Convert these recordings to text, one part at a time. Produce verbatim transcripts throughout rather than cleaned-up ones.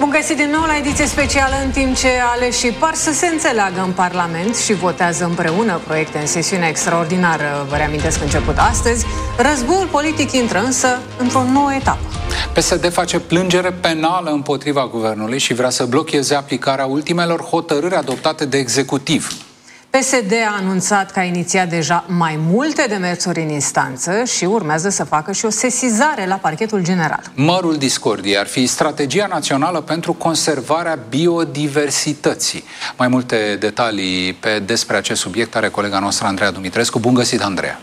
Bun găsit din nou la ediție specială, în timp ce aleșii par să se înțeleagă în Parlament și votează împreună proiecte în sesiune extraordinară. Vă reamintesc început astăzi. Războiul politic intră însă într-o nouă etapă. P S D face plângere penală împotriva guvernului și vrea să blocheze aplicarea ultimelor hotărâri adoptate de executiv. P S D a anunțat că a inițiat deja mai multe demersuri în instanță și urmează să facă și o sesizare la Parchetul General. Mărul discordiei ar fi strategia națională pentru conservarea biodiversității. Mai multe detalii pe, despre acest subiect are colega noastră Andreea Dumitrescu. Bun găsit, Andreea!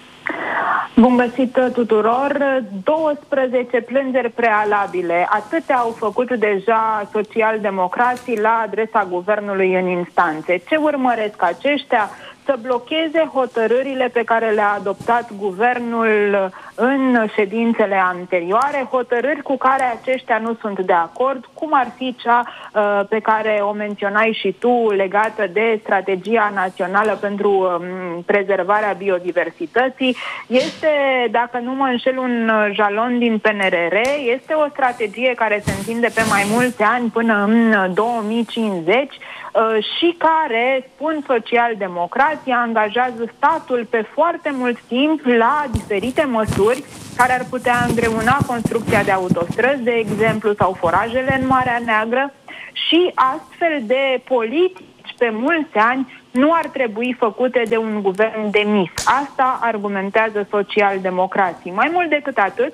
Bun găsit tuturor! douăsprezece plângeri prealabile. Atâtea au făcut deja socialdemocrații la adresa guvernului în instanțe. Ce urmăresc aceștia? Să blocheze hotărârile pe care le-a adoptat guvernul în ședințele anterioare, hotărâri cu care aceștia nu sunt de acord, cum ar fi cea uh, pe care o menționai și tu, legată de strategia națională pentru um, prezervarea biodiversității. Este, dacă nu mă înșel, un jalon din P N R R, este o strategie care se întinde pe mai mulți ani până în două mii cincizeci uh, și care, spun socialdemocrații, angajează statul pe foarte mult timp la diferite măsuri care ar putea îngreuna construcția de autostrăzi, de exemplu, sau forajele în Marea Neagră, și astfel de politici pe mulți ani nu ar trebui făcute de un guvern demis. Asta argumentează socialdemocrații. Mai mult decât atât,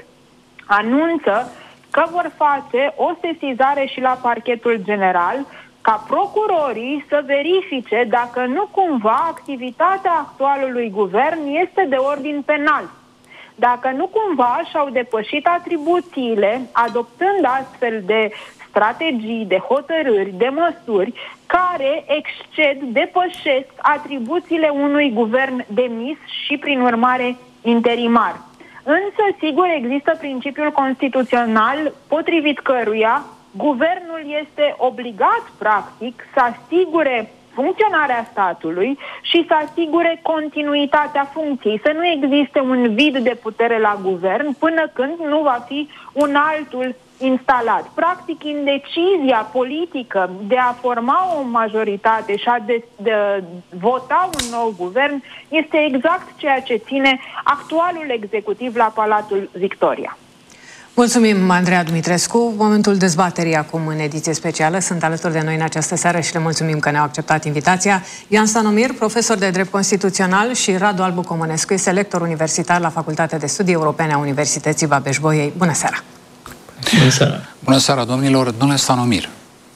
anunță că vor face o sesizare și la Parchetul General, ca procurorii să verifice dacă nu cumva activitatea actualului guvern este de ordin penal. Dacă nu cumva și-au depășit atribuțiile, adoptând astfel de strategii, de hotărâri, de măsuri care exced, depășesc atribuțiile unui guvern demis și, prin urmare, interimar. Însă, sigur, există principiul constituțional potrivit căruia guvernul este obligat, practic, să asigure funcționarea statului și să asigure continuitatea funcției, să nu existe un vid de putere la guvern până când nu va fi un altul instalat. Practic, indecizia politică de a forma o majoritate și a de, de vota un nou guvern este exact ceea ce ține actualul executiv la Palatul Victoria. Mulțumim, Andreea Dumitrescu. Momentul dezbaterii acum în ediție specială. Sunt alături de noi în această seară și le mulțumim că ne-au acceptat invitația. Ioan Stanomir, profesor de drept constituțional, și Radu Albu Comănescu, este lector universitar la Facultatea de Studii Europene a Universității Babeș-Bolyai. Bună seara! Bună seara! Bună seara, domnilor! Domnule Stanomir,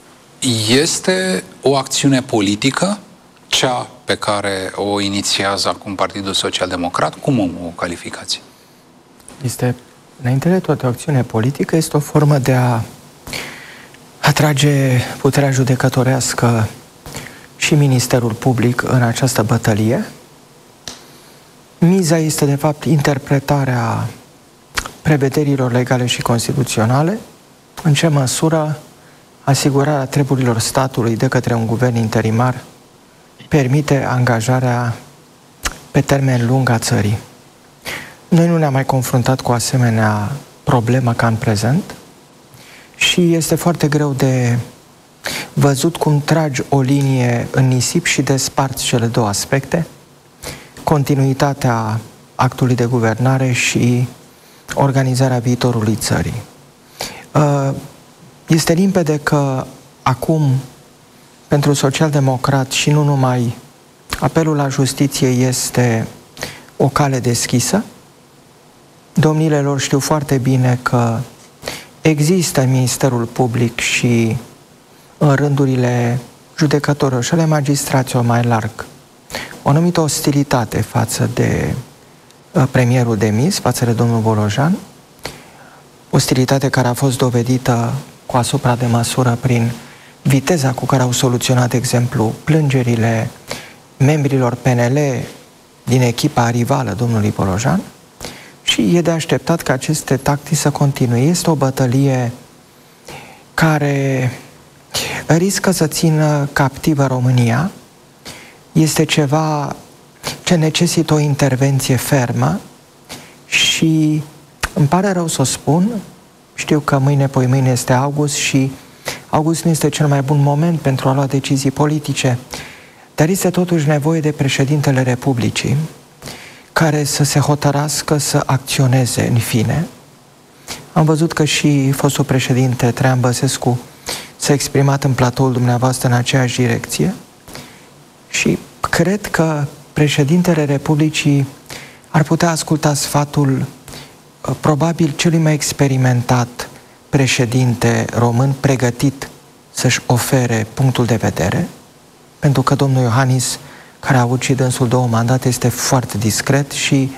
este o acțiune politică cea pe care o inițiază acum Partidul Social-Democrat? Cum o calificați? Este... Înainte de toate, o acțiune politică este o formă de a atrage puterea judecătorească și Ministerul Public în această bătălie. Miza este, de fapt, interpretarea prevederilor legale și constituționale, în ce măsură asigurarea treburilor statului de către un guvern interimar permite angajarea pe termen lung a țării. Noi nu ne-am mai confruntat cu o asemenea problemă ca în prezent și este foarte greu de văzut cum tragi o linie în nisip și desparți cele două aspecte, continuitatea actului de guvernare și organizarea viitorului țării. Este limpede că acum, pentru social-democrat și nu numai, apelul la justiție este o cale deschisă. Domnile lor știu foarte bine că există în Ministerul Public și în rândurile judecătorilor și ale magistraților mai larg o anumită ostilitate față de premierul demis, față de domnul Bolojan, ostilitate care a fost dovedită cu asupra de măsură prin viteza cu care au soluționat, de exemplu, plângerile membrilor P N L din echipa rivală domnului Bolojan. Și e de așteptat ca aceste tactici să continue. Este o bătălie care riscă să țină captivă România. Este ceva ce necesită o intervenție fermă și îmi pare rău să o spun, știu că mâine, poi mâine este august și august nu este cel mai bun moment pentru a lua decizii politice, dar este totuși nevoie de președintele Republicii care să se hotărască să acționeze în fine. Am văzut că și fostul președinte Traian Băsescu s-a exprimat în platoul dumneavoastră în aceeași direcție și cred că președintele Republicii ar putea asculta sfatul probabil celui mai experimentat președinte român pregătit să-și ofere punctul de vedere, pentru că domnul Iohannis, care a avut și dânsul două mandate, este foarte discret și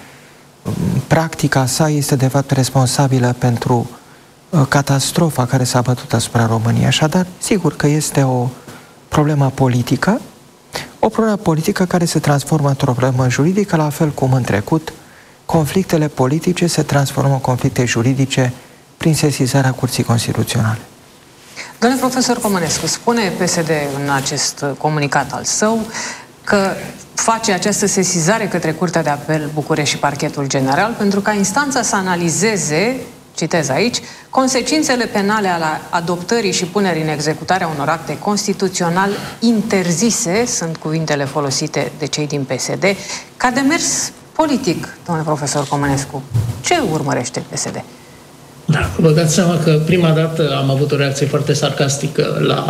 practica sa este de fapt responsabilă pentru catastrofa care s-a bătut asupra României. Așadar, sigur că este o problemă politică, o problemă politică care se transformă într-o problemă juridică, la fel cum în trecut conflictele politice se transformă în conflicte juridice prin sesizarea Curții Constituționale. Domnule profesor Comănescu, spune P S D în acest comunicat al său că face această sesizare către Curtea de Apel București și Parchetul General pentru ca instanța să analizeze, citez aici, consecințele penale ale adoptării și punerii în executare a unor acte constituțional interzise, sunt cuvintele folosite de cei din P S D, ca demers politic, domnule profesor Comănescu. Ce urmărește P S D? Da, vă dați seama că prima dată am avut o reacție foarte sarcastică la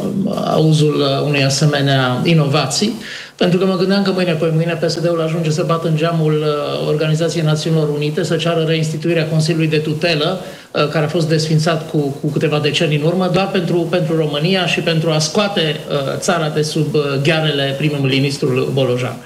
auzul unei asemenea inovații, pentru că mă gândeam că mâine, păi mâine P S D-ul ajunge să bată în geamul Organizației Națiunilor Unite, să ceară reinstituirea Consiliului de Tutelă, care a fost desfințat cu, cu câteva decenii în urmă, doar pentru, pentru România și pentru a scoate țara de sub ghearele primului ministru Bolojan.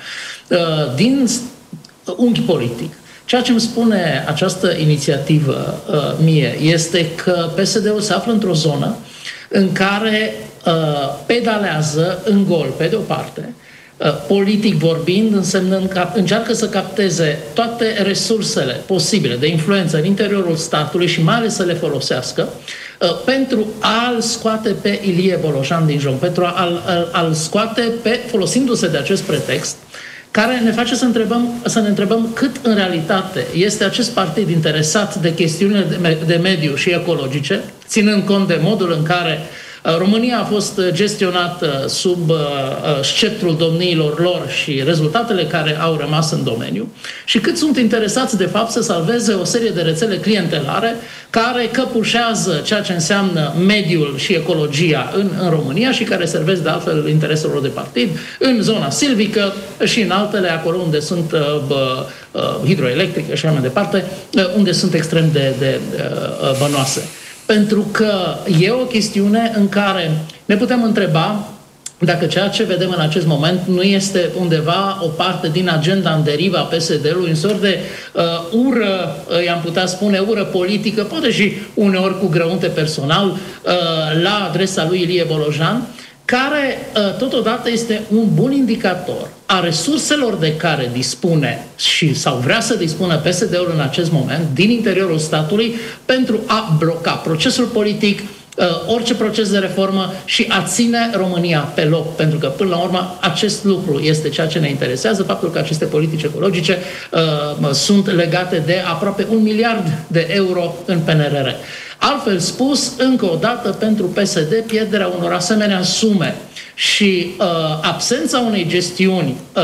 Din unghi politic, ceea ce îmi spune această inițiativă uh, mie este că P S D-ul se află într-o zonă în care uh, pedalează în gol, pe de o parte, uh, politic vorbind, însemnând că încearcă să capteze toate resursele posibile de influență în interiorul statului și mai ales să le folosească uh, pentru a-l scoate pe Ilie Bolojan din joc, pentru a-l, a-l, a-l scoate pe, folosindu-se de acest pretext, care ne face să, întrebăm, să ne întrebăm cât în realitate este acest partid interesat de chestiunile de, de mediu și ecologice, ținând cont de modul în care uh, România a fost gestionată sub uh, sceptrul domniilor lor și rezultatele care au rămas în domeniu, și cât sunt interesați de fapt să salveze o serie de rețele clientelare care căpușează ceea ce înseamnă mediul și ecologia în, în România și care servesc de altfel intereselor de partid în zona silvică și în altele, acolo unde sunt uh, uh, hidroelectrice și așa mai departe, uh, unde sunt extrem de, de uh, bănoase. Pentru că e o chestiune în care ne putem întreba dacă ceea ce vedem în acest moment nu este undeva o parte din agenda în deriva P S D-ului, în sort de uh, ură, uh, i-am putea spune, ură politică, poate și uneori cu grăunte personal, uh, la adresa lui Ilie Bolojan, care uh, totodată este un bun indicator a resurselor de care dispune și sau vrea să dispună P S D-ul în acest moment din interiorul statului pentru a bloca procesul politic, orice proces de reformă și a ține România pe loc. Pentru că, până la urmă, acest lucru este ceea ce ne interesează, faptul că aceste politici ecologice uh, sunt legate de aproape un miliard de euro în P N R R. Altfel spus, încă o dată, pentru P S D, pierderea unor asemenea sume și uh, absența unei gestiuni uh,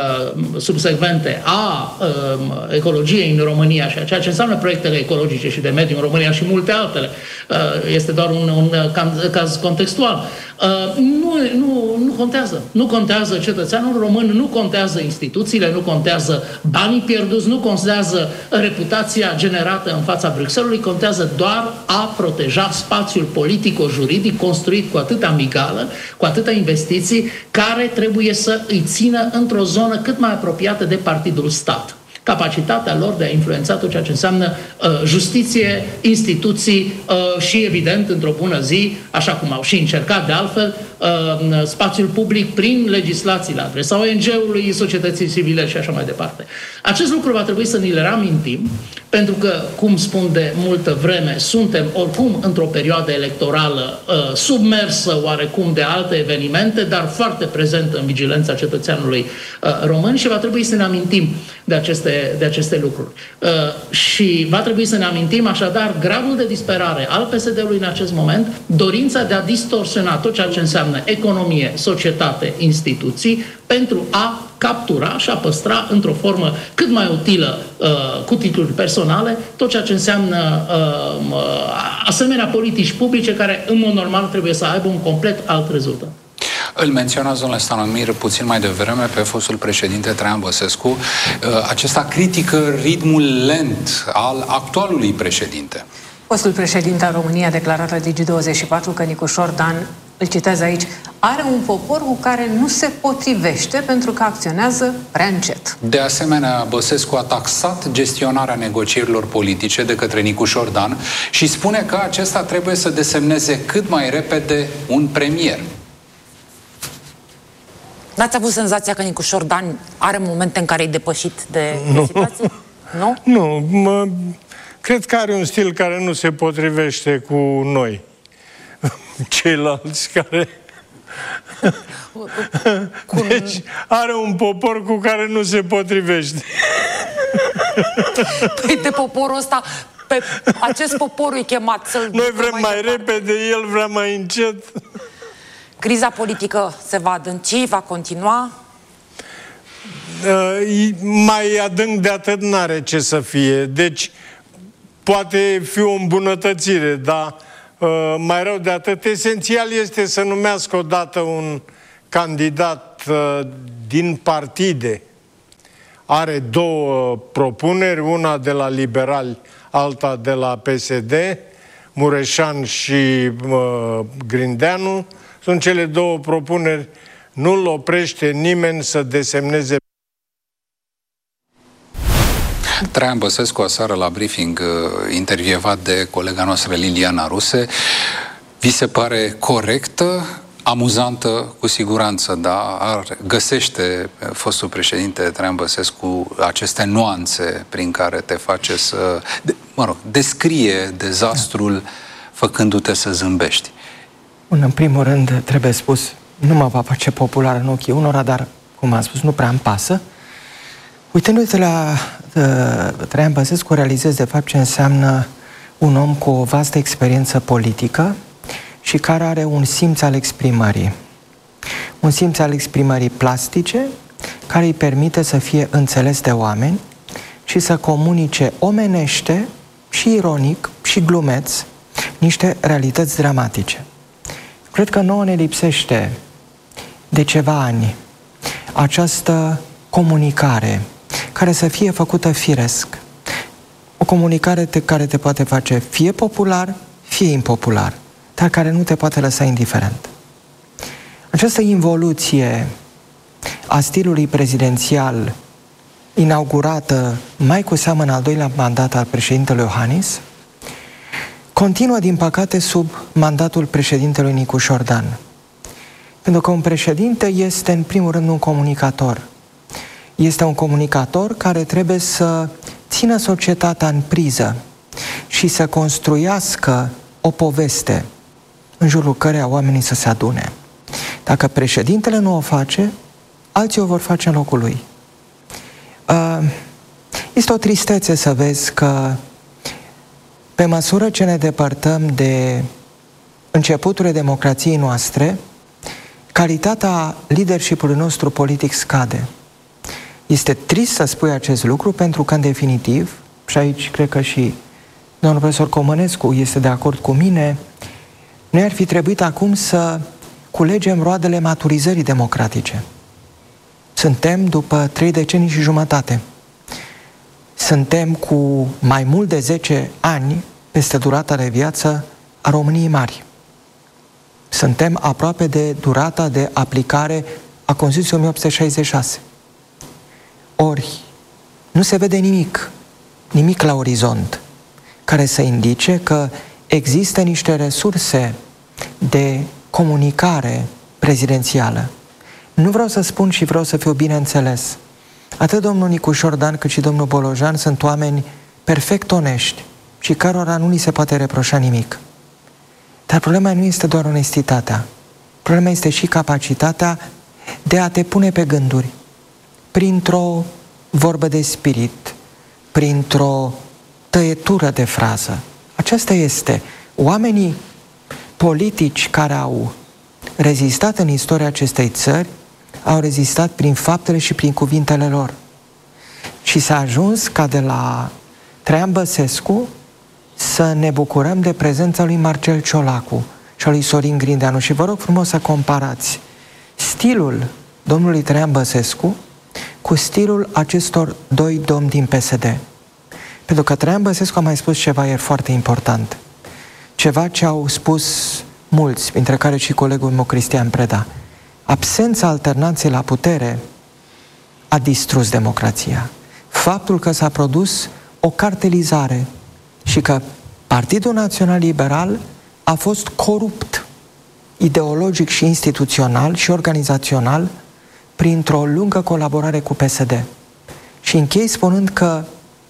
uh, subsecvente a uh, ecologiei în România și a ceea ce înseamnă proiectele ecologice și de mediu în România și multe altele, uh, este doar un, un caz contextual, uh, nu, nu, nu contează. Nu contează cetățeanul român, nu contează instituțiile, nu contează banii pierduți, nu contează reputația generată în fața Bruxellesului, contează doar a proteja spațiul politico-juridic construit cu atâta migală, cu atâta investiții, care trebuie să îi țină într-o zonă cât mai apropiată de partidul stat. Capacitatea lor de a influența tot ceea ce înseamnă uh, justiție, instituții uh, și, evident, într-o bună zi, așa cum au și încercat de altfel, uh, spațiul public prin legislații la adresa O N G-ului, societății civile și așa mai departe. Acest lucru va trebui să ni le reamintim, pentru că, cum spun de multă vreme, suntem oricum într-o perioadă electorală uh, submersă oarecum de alte evenimente, dar foarte prezentă în vigilența cetățeanului uh, român și va trebui să ne amintim de aceste, de aceste lucruri. Uh, și va trebui să ne amintim așadar gradul de disperare al P S D-ului în acest moment, dorința de a distorsiona tot ceea ce înseamnă economie, societate, instituții, pentru a captura și a păstra într-o formă cât mai utilă, uh, cu titluri personale, tot ceea ce înseamnă uh, asemenea politici publice care, în mod normal, trebuie să aibă un complet alt rezultat. Îl menționați, domnule Stanomir, puțin mai devreme pe fostul președinte Traian Băsescu. Acesta critică ritmul lent al actualului președinte. Fostul președinte al României a declarat la Digi douăzeci și patru că Nicușor Dan, îl citez aici, are un popor cu care nu se potrivește pentru că acționează prea încet. De asemenea, Băsescu a taxat gestionarea negocierilor politice de către Nicușor Dan și spune că acesta trebuie să desemneze cât mai repede un premier. N-ați avut senzația că Nicușor Dan are momente în care e depășit de, de situații? Nu? Nu, mă, cred că are un stil care nu se potrivește cu noi. Ceilalți care... Cu... Deci are un popor cu care nu se potrivește. Păi de poporul ăsta, pe acest popor e chemat să-l... Noi vrem mai, mai repede, el vrea mai încet. Criza politică se va adânci, va continua? Uh, mai adânc de atât n-are ce să fie. Deci, poate fi o îmbunătățire, dar uh, mai rău de atât. Esențial este să numească odată un candidat uh, din partide. Are două propuneri, una de la Liberali, alta de la P S D, Mureșan și uh, Grindeanu. Sunt cele două propuneri, nu-l oprește nimeni să desemneze. Traian Băsescu aseară la briefing intervievat de colega noastră Liliana Ruse. Vi se pare corectă, amuzantă cu siguranță, dar găsește fostul președinte Traian Băsescu aceste nuanțe prin care te face să, mă rog, descrie dezastrul făcându-te să zâmbești? Bun, în primul rând, trebuie spus, nu mă va face popular în ochii unora, dar, cum am spus, nu prea îmi pasă. Uitându-te la uh, Traian Băsescu, realizez de fapt ce înseamnă un om cu o vastă experiență politică și care are un simț al exprimării. Un simț al exprimării plastice, care îi permite să fie înțeles de oameni și să comunice omenește și ironic și glumeț niște realități dramatice. Cred că nouă ne lipsește de ceva ani această comunicare care să fie făcută firesc. O comunicare te, care te poate face fie popular, fie impopular, dar care nu te poate lăsa indiferent. Această involuție a stilului prezidențial inaugurată mai cu seamă în al doilea mandat al președintelui Iohannis continuă, din păcate, sub mandatul președintelui Nicușor Dan. Pentru că un președinte este, în primul rând, un comunicator. Este un comunicator care trebuie să țină societatea în priză și să construiască o poveste în jurul căreia oamenii să se adune. Dacă președintele nu o face, alții o vor face în locul lui. Este o tristețe să vezi că pe măsură ce ne depărtăm de începuturile democrației noastre, calitatea leadership-ului nostru politic scade. Este trist să spui acest lucru pentru că, în definitiv, și aici cred că și domnul profesor Comănescu este de acord cu mine, noi ar fi trebuit acum să culegem roadele maturizării democratice. Suntem după trei decenii și jumătate. Suntem cu mai mult de zece ani peste durata de viață a României mari. Suntem aproape de durata de aplicare a Constituției o mie opt sute șaizeci și șase. Ori, nu se vede nimic, nimic la orizont, care să indice că există niște resurse de comunicare prezidențială. Nu vreau să spun și vreau să fiu bine înțeles. Atât domnul Nicu Șordan cât și domnul Bolojan sunt oameni perfect onești și cărora nu li se poate reproșa nimic. Dar problema nu este doar onestitatea. Problema este și capacitatea de a te pune pe gânduri printr-o vorbă de spirit, printr-o tăietură de frază. Aceasta este. Oamenii politici care au rezistat în istoria acestei țări au rezistat prin faptele și prin cuvintele lor. Și s-a ajuns ca de la Traian Băsescu să ne bucurăm de prezența lui Marcel Ciolacu și a lui Sorin Grindeanu. Și vă rog frumos să comparați stilul domnului Traian Băsescu cu stilul acestor doi domni din P S D. Pentru că Traian Băsescu a mai spus ceva ieri foarte important. Ceva ce au spus mulți, printre care și colegul meu Cristian Preda. Absența alternanței la putere a distrus democrația. Faptul că s-a produs o cartelizare și că Partidul Național Liberal a fost corupt ideologic și instituțional și organizațional printr-o lungă colaborare cu P S D. Și închei spunând că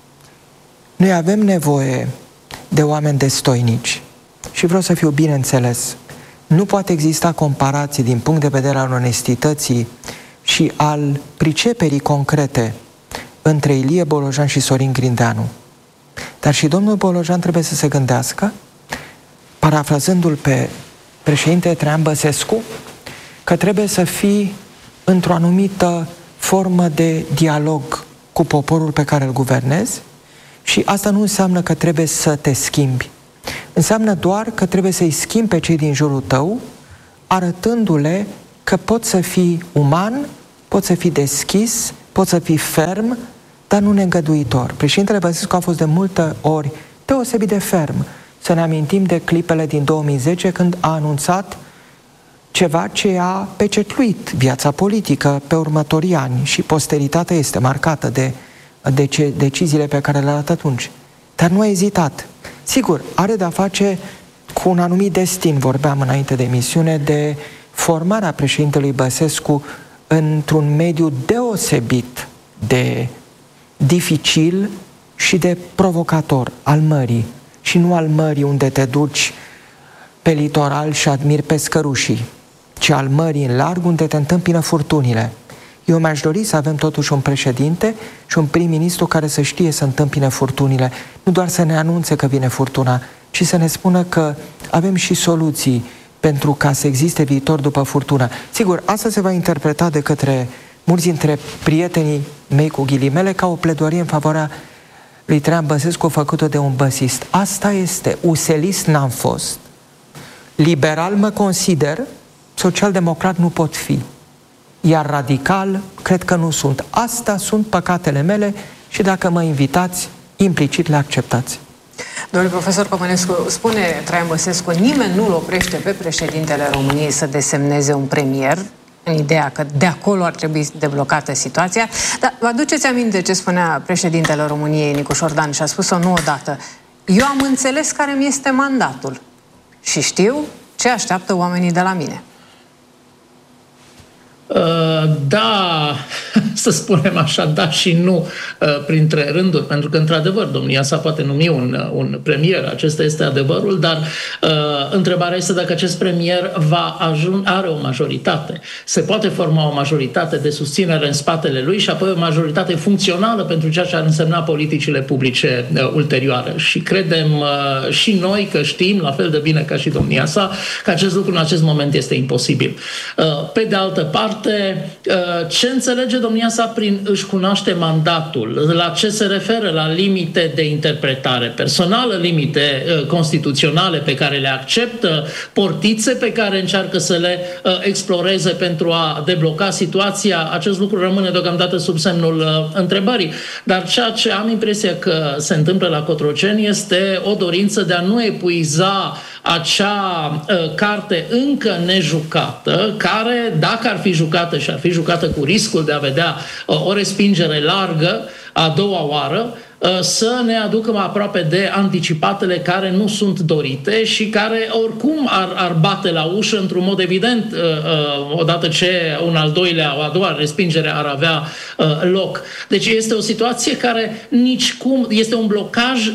noi avem nevoie de oameni destoinici și vreau să fiu bine înțeles. Nu poate exista comparații din punct de vedere al onestității și al priceperii concrete între Ilie Bolojan și Sorin Grindeanu. Dar și domnul Bolojan trebuie să se gândească, parafrazându-l pe președintele Traian Băsescu, că trebuie să fii într-o anumită formă de dialog cu poporul pe care îl guvernezi și asta nu înseamnă că trebuie să te schimbi. Înseamnă doar că trebuie să-i schimbi pe cei din jurul tău, arătându-le că poți să fii uman, poți să fii deschis, poți să fii ferm, dar nu neîngăduitor. Președintele Băsescu a fost de multe ori deosebit de ferm. Să ne amintim de clipele din două mii zece când a anunțat ceva ce a pecetluit viața politică pe următorii ani și posteritatea este marcată de, de ce, deciziile pe care le-a luat atunci. Dar nu a ezitat. Sigur, are de-a face cu un anumit destin, vorbeam înainte de emisiune, de formarea președintelui Băsescu într-un mediu deosebit de dificil și de provocator al mării. Și nu al mării unde te duci pe litoral și admiri pescărușii, ci al mării în larg unde te întâmpină furtunile. Eu mi-aș dori să avem totuși un președinte și un prim-ministru care să știe să întâmpine furtunile, nu doar să ne anunțe că vine furtuna, ci să ne spună că avem și soluții pentru ca să existe viitor după furtună. Sigur, asta se va interpreta de către mulți dintre prietenii mei cu ghilimele ca o pledoarie în favoarea lui Traian Băsescu făcută de un băsist. Asta este. Uselist n-am fost. Liberal mă consider, social-democrat nu pot fi. Iar radical, cred că nu sunt. Asta sunt păcatele mele și dacă mă invitați, implicit le acceptați. Domnul profesor Comănescu, spune Traian Băsescu, nimeni nu-l oprește pe președintele României să desemneze un premier, în ideea că de acolo ar trebui deblocată situația. Dar vă aduceți aminte ce spunea președintele României, Nicu Șordan, și a spus-o nu odată. Eu am înțeles care mi este mandatul și știu ce așteaptă oamenii de la mine. Uh, da, să spunem așa, da și nu, uh, printre rânduri, pentru că, într-adevăr, domnia sa poate numi un, un premier, acesta este adevărul, dar uh, întrebarea este dacă acest premier va ajunge, are o majoritate. Se poate forma o majoritate de susținere în spatele lui și apoi o majoritate funcțională pentru ceea ce ar însemna politicile publice uh, ulterioare. Și credem uh, și noi că știm, la fel de bine ca și domnia sa, că acest lucru în acest moment este imposibil. Uh, pe de altă parte, ce înțelege domnia sa prin își cunoaște mandatul, la ce se referă, la limite de interpretare personală, limite constituționale pe care le acceptă, portițe pe care încearcă să le exploreze pentru a debloca situația, acest lucru rămâne deocamdată sub semnul întrebării. Dar ceea ce am impresia că se întâmplă la Cotroceni este o dorință de a nu epuiza acea uh, carte încă nejucată, care, dacă ar fi jucată și ar fi jucată cu riscul de a vedea uh, o respingere largă a doua oară, să ne aducă mai aproape de anticipatele care nu sunt dorite și care oricum ar, ar bate la ușă într-un mod evident odată ce un al doilea, o a doua respingere ar avea loc. Deci este o situație care nicicum, este un blocaj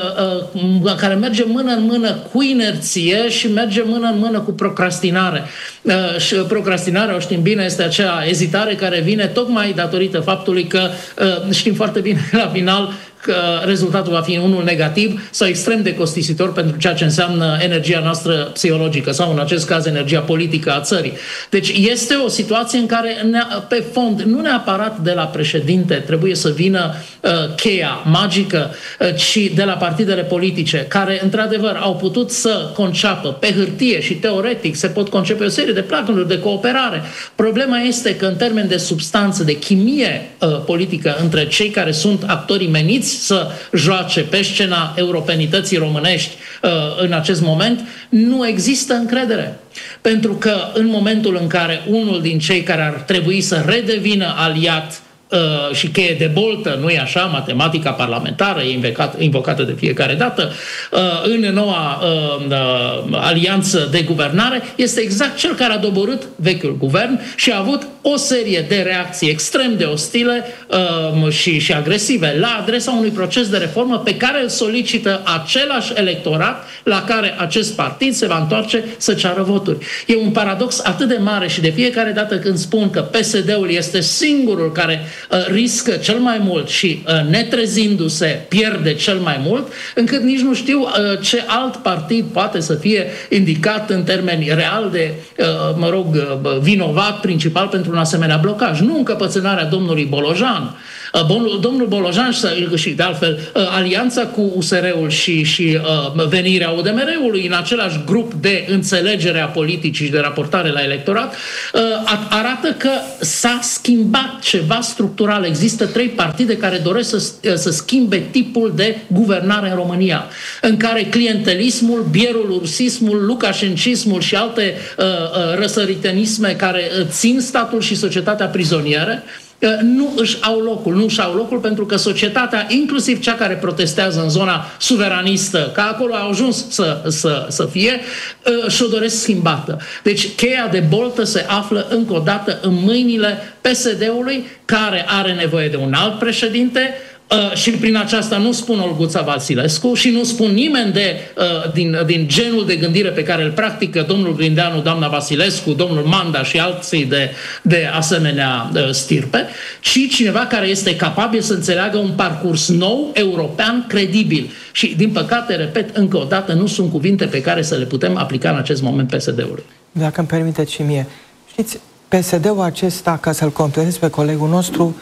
care merge mână în mână cu inerție și merge mână în mână cu procrastinare. Și procrastinarea, o știm bine, este acea ezitare care vine tocmai datorită faptului că știm foarte bine la final că rezultatul va fi unul negativ sau extrem de costisitor pentru ceea ce înseamnă energia noastră psihologică sau, în acest caz, energia politică a țării. Deci este o situație în care, pe fond, nu neapărat de la președinte trebuie să vină uh, cheia magică, uh, ci de la partidele politice, care, într-adevăr, au putut să conceapă pe hârtie și teoretic se pot concepe o serie de planuri de cooperare. Problema este că, în termen de substanță, de chimie uh, politică între cei care sunt actorii meniți să joace pe scena europenității românești uh, în acest moment, nu există încredere. Pentru că în momentul în care unul din cei care ar trebui să redevină aliat uh, și cheie de boltă, nu-i așa, matematica parlamentară e invocat, invocată de fiecare dată, uh, în noua uh, uh, alianță de guvernare, este exact cel care a doborât vechiul guvern și a avut o serie de reacții extrem de ostile uh, și, și agresive la adresa unui proces de reformă pe care îl solicită același electorat la care acest partid se va întoarce să ceară voturi. E un paradox atât de mare și de fiecare dată când spun că P S D-ul este singurul care uh, riscă cel mai mult și uh, netrezindu-se pierde cel mai mult, încât nici nu știu uh, ce alt partid poate să fie indicat în termeni real de, uh, mă rog, uh, vinovat principal pentru un asemenea blocaj. Nu încăpățânarea domnului Bolojan. Domnul Bolojan și, de altfel, alianța cu U S R-ul și, și uh, venirea U D M R-ului în același grup de înțelegere a politicii și de raportare la electorat uh, arată că s-a schimbat ceva structural. Există trei partide care doresc să, să schimbe tipul de guvernare în România, în care clientelismul, bierurursismul, lucașencismul și alte uh, uh, răsăritenisme care țin statul și societatea prizoniere nu își au locul. Nu își au locul pentru că societatea, inclusiv cea care protestează în zona suveranistă, că acolo a ajuns să, să, să fie, și-o doresc schimbată. Deci cheia de boltă se află încă o dată în mâinile P S D-ului, care are nevoie de un alt președinte. Uh, și prin aceasta nu spun Olguța Vasilescu și nu spun nimeni de, uh, din, din genul de gândire pe care îl practică domnul Grindeanu, doamna Vasilescu, domnul Manda și alții de, de asemenea uh, stirpe, ci cineva care este capabil să înțeleagă un parcurs nou, european, credibil. Și, din păcate, repet, încă o dată, nu sunt cuvinte pe care să le putem aplica în acest moment P S D-ului. Dacă îmi permiteți și mie. Știți, P S D-ul acesta, ca să-l completez pe colegul nostru,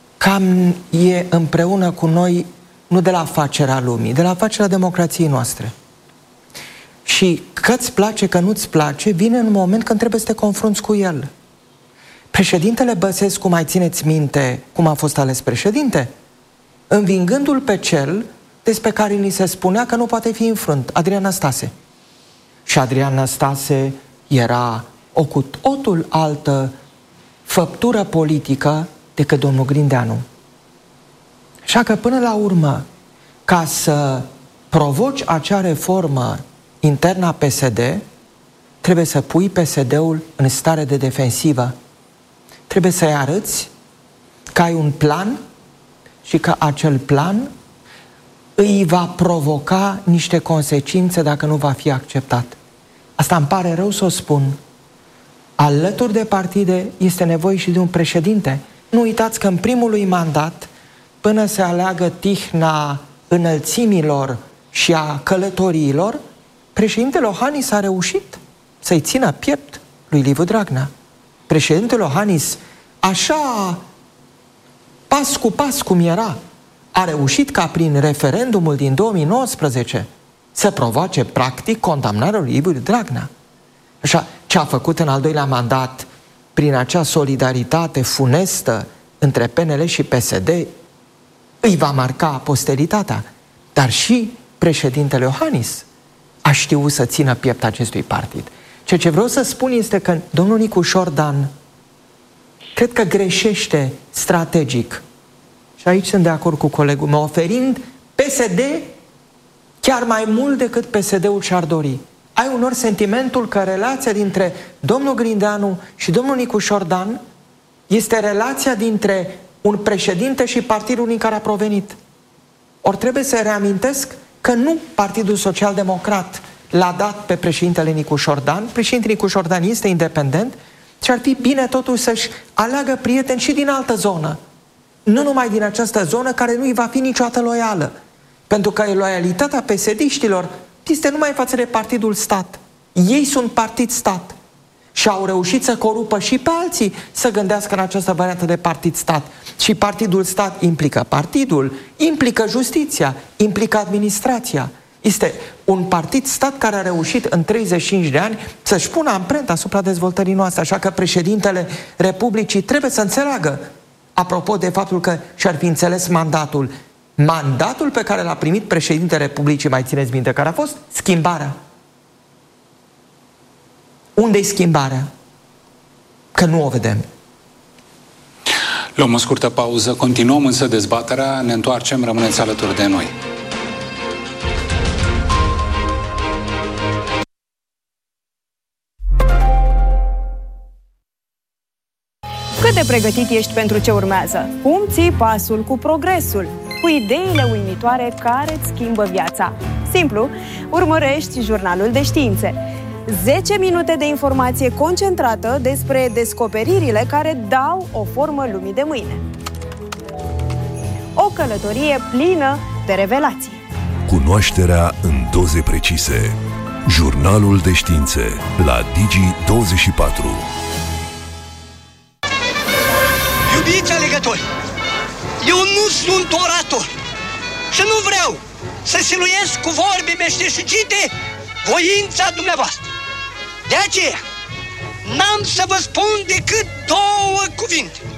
cam e împreună cu noi, nu de la afacerea lumii, de la afacerea democrației noastre. Și că-ți place, că nu-ți place, vine în moment când trebuie să te confrunți cu el. Președintele Băsescu, mai țineți minte cum a fost ales președinte? Învingându-l pe cel despre care ni se spunea că nu poate fi înfrânt, Adrian Năstase. Și Adrian Năstase era o cu totul altă făptură politică decât domnul Grindeanu. Așa că, până la urmă, ca să provoci acea reformă internă a P S D, trebuie să pui P S D-ul în stare de defensivă. Trebuie să-i arăți că ai un plan și că acel plan îi va provoca niște consecințe dacă nu va fi acceptat. Asta îmi pare rău să o spun. Alături de partide este nevoie și de un președinte. Nu uitați că în primul lui mandat, până se aleagă tihna înălțimilor și a călătoriilor, președintele Iohannis a reușit să-i țină piept lui Liviu Dragnea. Președintele Iohannis, așa, pas cu pas cum era, a reușit ca prin referendumul din două mii nouăsprezece să provoace practic condamnarea lui Liviu Dragnea. Așa, ce a făcut în al doilea mandat prin acea solidaritate funestă între P N L și P S D îi va marca posteritatea. Dar și președintele Iohannis a știut să țină piept acestui partid. Ceea ce vreau să spun este că domnul Nicu Șordan cred că greșește strategic. Și și aici sunt de acord cu colegul meu, oferind P S D chiar mai mult decât P S D-ul și-ar dori. Ai unor sentimentul că relația dintre domnul Grindeanu și domnul Nicu Șordan este relația dintre un președinte și partidul din care a provenit. Ori trebuie să reamintesc că nu Partidul Social Democrat l-a dat pe președintele Nicu Șordan. Președintele Nicu Șordan este independent și ar fi bine totuși să-și aleagă prieteni și din altă zonă. Nu numai din această zonă care nu îi va fi niciodată loială. Pentru că loialitatea P S D-știlor este numai față de partidul stat. Ei sunt partid stat. Și au reușit să corupă și pe alții să gândească în această variantă de partid stat. Și partidul stat implică partidul, implică justiția, implică administrația. Este un partid stat care a reușit în treizeci și cinci de ani să-și pună amprenta asupra dezvoltării noastre. Așa că președintele Republicii trebuie să înțeleagă, apropo de faptul că și-ar fi înțeles mandatul, mandatul pe care l-a primit președintele Republicii, mai țineți minte care a fost? Schimbarea. Unde-i schimbarea? Că nu o vedem. Luăm o scurtă pauză, continuăm însă dezbaterea, ne întoarcem, rămâneți alături de noi. Cât de pregătit ești pentru ce urmează? Cum ții pasul cu progresul? Cu ideile uimitoare care îți schimbă viața. Simplu, urmărești Jurnalul de Științe. zece minute de informație concentrată despre descoperirile care dau o formă lumii de mâine. O călătorie plină de revelații. Cunoașterea în doze precise. Jurnalul de Științe la Digi douăzeci și patru. Iubiți alegători, eu nu sunt orator și nu vreau să siluiesc cu vorbe meșteșugite voința dumneavoastră. De aceea, n-am să vă spun decât două cuvinte.